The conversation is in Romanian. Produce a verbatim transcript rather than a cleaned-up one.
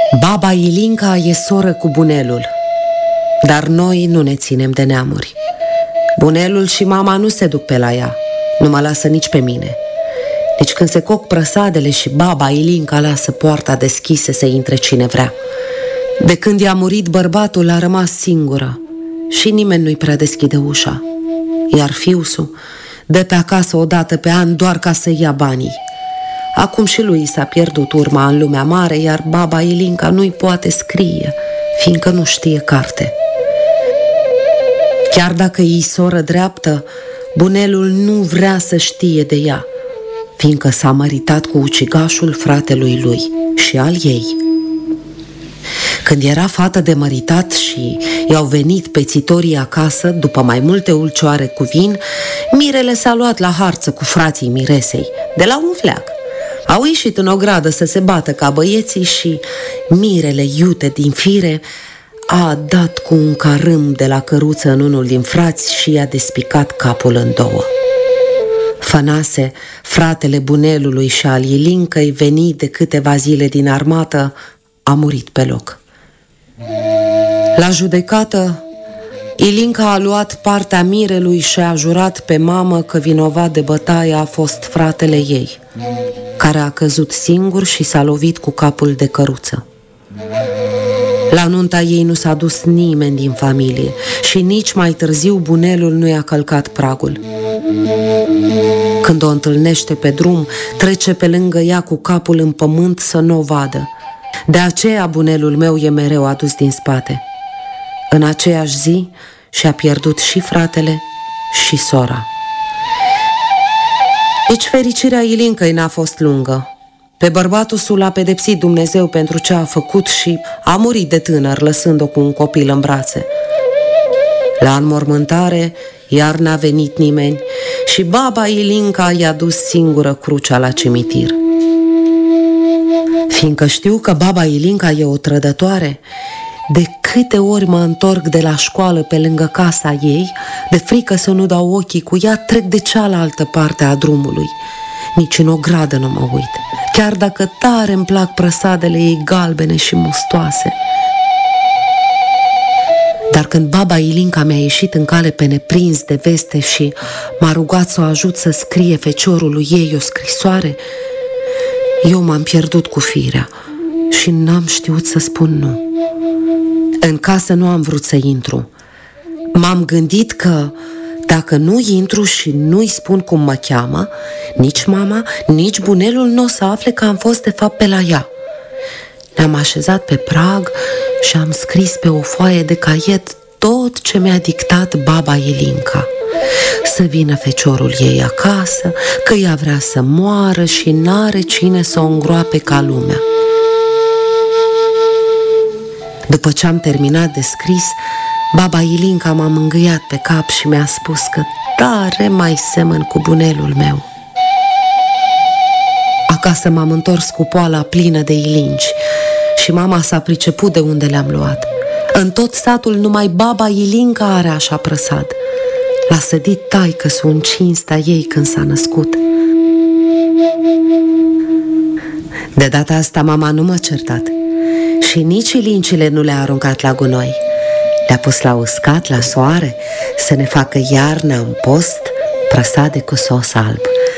Baba Ilinca e soră cu bunelul, dar noi nu ne ținem de neamuri. Bunelul și mama nu se duc pe la ea, nu mă lasă nici pe mine. Deci când se coc prăsadele și baba Ilinca lasă poarta deschisă să intre cine vrea. De când i-a murit bărbatul a rămas singură și nimeni nu-i prea deschide ușa. Iar fiusul dă pe acasă o dată pe an doar ca să ia banii. Acum și lui s-a pierdut urma în lumea mare, iar baba Ilinca nu-i poate scrie, fiindcă nu știe carte. Chiar dacă e soră dreaptă, bunelul nu vrea să știe de ea, fiindcă s-a măritat cu ucigașul fratelui lui și al ei. Când era fată de măritat și i-au venit pețitorii acasă, după mai multe ulcioare cu vin, mirele s-a luat la harță cu frații miresei, de la un fleac. Au ieșit în ogradă să se bată ca băieții și mirele, iute din fire, a dat cu un carâm de la căruță în unul din frați și i-a despicat capul în două. Fănase, fratele bunelului și al Ilincăi, venit de câteva zile din armată, a murit pe loc. La judecată, Ilinca a luat partea mirelui și a jurat pe mamă că vinovat de bătaie a fost fratele ei, care a căzut singur și s-a lovit cu capul de căruță. La nunta ei nu s-a dus nimeni din familie și nici mai târziu bunelul nu i-a călcat pragul. Când o întâlnește pe drum, trece pe lângă ea cu capul în pământ să nu o vadă. De aceea bunelul meu e mereu adus din spate. În aceeași zi și-a pierdut și fratele și sora. Nici fericirea Ilincăi n-a fost lungă. Pe bărbatul s-o l-a pedepsit Dumnezeu pentru ce a făcut și a murit de tânăr, lăsând-o cu un copil în brațe. La înmormântare iar n-a venit nimeni și baba Ilinca i-a dus singură crucea la cimitir. Fiindcă știu că baba Ilinca e o trădătoare, de câte ori mă întorc de la școală pe lângă casa ei, de frică să nu dau ochii cu ea, trec de cealaltă parte a drumului. Nici în ogradă nu mă uit, chiar dacă tare îmi plac prăsadele ei galbene și mustoase. Dar când baba Ilinca mi-a ieșit în cale pe neprins de veste și m-a rugat să o ajut să scrie feciorului ei o scrisoare, eu m-am pierdut cu firea și n-am știut să spun nu. În casă nu am vrut să intru. M-am gândit că dacă nu intru și nu-i spun cum mă cheamă, nici mama, nici bunelul nu o să afle că am fost de fapt pe la ea. Ne-am așezat pe prag și am scris pe o foaie de caiet tot ce mi-a dictat baba Ilinca. Să vină feciorul ei acasă, că ea vrea să moară și n-are cine să o îngroape ca lumea. După ce am terminat de scris, baba Ilinca m-a mângâiat pe cap și mi-a spus că tare mai semăn cu bunelul meu. Acasă m-am întors cu poala plină de ilinci și mama s-a priceput de unde le-am luat. În tot satul numai baba Ilinca are așa prăsad. L-a sădit taică-su în cinstea ei când s-a născut. De data asta mama nu m-a certat și nici ilincile nu le-a aruncat la gunoi. Le-a pus la uscat, la soare, să ne facă iarna în post prăsade cu sos alb.